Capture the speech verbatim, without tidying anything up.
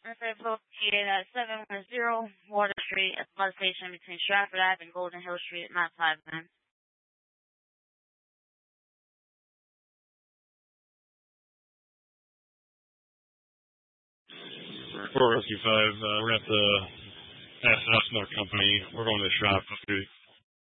Reference located at seven one zero Water Street at the bus station between Stratford Avenue and Golden Hill Street at Mount five, ma'am. For Rescue five, uh, we're at the Astronaut Company. We're going to the shop.